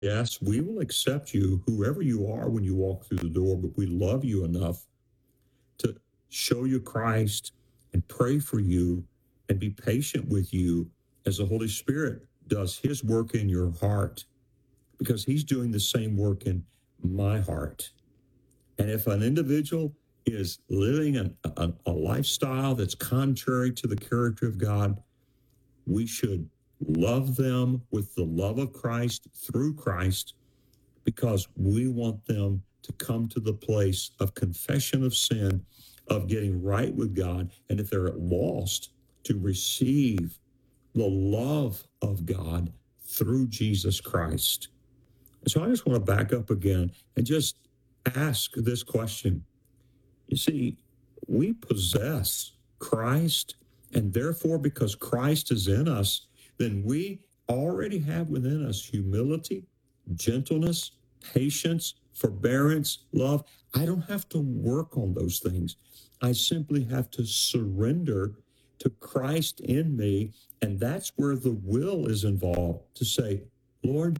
Yes, we will accept you, whoever you are, when you walk through the door, but we love you enough to show you Christ and pray for you and be patient with you as the Holy Spirit does his work in your heart, because he's doing the same work in my heart. And if an individual is living a lifestyle that's contrary to the character of God, we should love them with the love of Christ through Christ, because we want them to come to the place of confession of sin, of getting right with God, and if they're lost, to receive the love of God through Jesus Christ. So I just want to back up again and just ask this question. You see, we possess Christ, and therefore, because Christ is in us, then we already have within us humility, gentleness, patience, forbearance, love. I don't have to work on those things. I simply have to surrender to Christ in me. And that's where the will is involved, to say, Lord,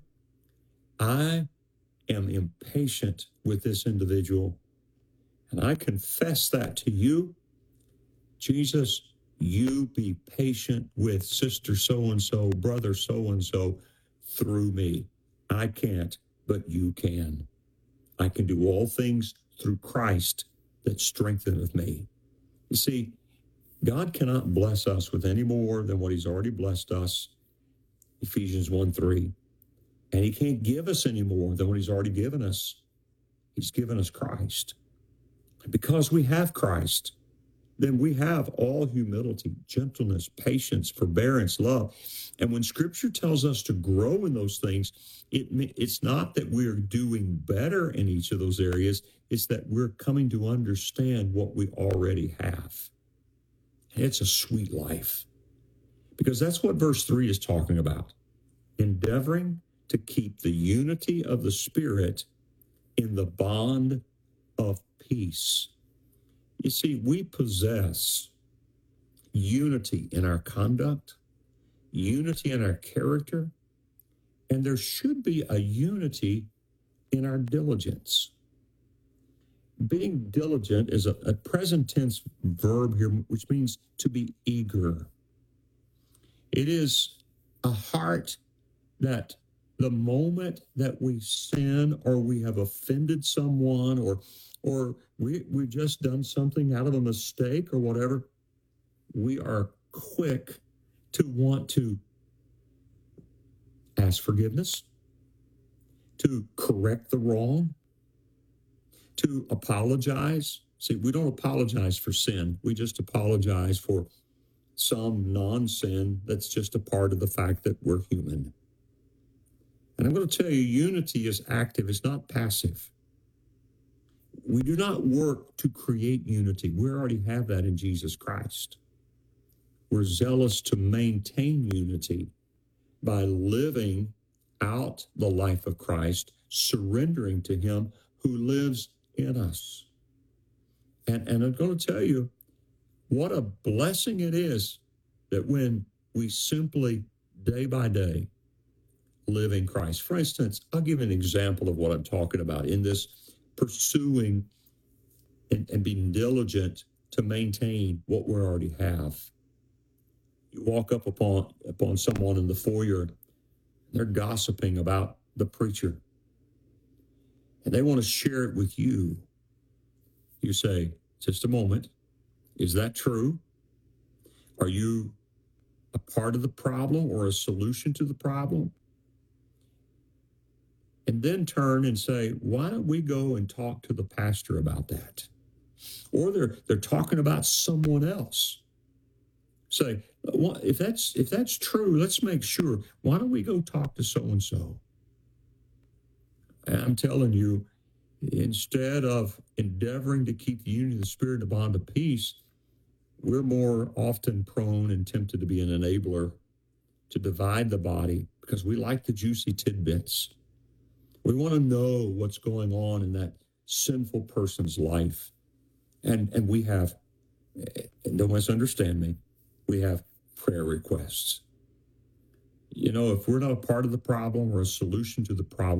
I am impatient with this individual, and I confess that to you. Jesus, you be patient with sister so-and-so, brother so-and-so through me. I can't, but you can. I can do all things through Christ that strengtheneth me. You see, God cannot bless us with any more than what he's already blessed us, Ephesians 1:3. And he can't give us any more than what he's already given us. He's given us Christ. Because we have Christ, then we have all humility, gentleness, patience, forbearance, love. And when Scripture tells us to grow in those things, it's not that we're doing better in each of those areas. It's that we're coming to understand what we already have. And it's a sweet life, because that's what verse 3 is talking about. Endeavoring to keep the unity of the Spirit in the bond of peace. You see, we possess unity in our conduct, unity in our character, and there should be a unity in our diligence. Being diligent is a present tense verb here, which means to be eager. It is a heart that the moment that we sin or we have offended someone, or we've just done something out of a mistake or whatever, we are quick to want to ask forgiveness, to correct the wrong, to apologize. See, we don't apologize for sin. We just apologize for some non-sin that's just a part of the fact that we're human. And I'm going to tell you, unity is active, it's not passive. We do not work to create unity. We already have that in Jesus Christ. We're zealous to maintain unity by living out the life of Christ, surrendering to him who lives in us. And I'm going to tell you what a blessing it is that when we simply, day by day, live in Christ. For instance, I'll give an example of what I'm talking about in this pursuing and being diligent to maintain what we already have. You walk up upon someone in the foyer, they're gossiping about the preacher, and they want to share it with you. You say, just a moment, is that true? Are you a part of the problem or a solution to the problem? And then turn and say, why don't we go and talk to the pastor about that? Or they're talking about someone else. Say, well, if that's true, let's make sure. Why don't we go talk to so-and-so? And I'm telling you, instead of endeavoring to keep the unity of the Spirit in a bond of peace, we're more often prone and tempted to be an enabler, to divide the body, because we like the juicy tidbits. We want to know what's going on in that sinful person's life. And we have, and don't misunderstand me, we have prayer requests. You know, if we're not a part of the problem or a solution to the problem,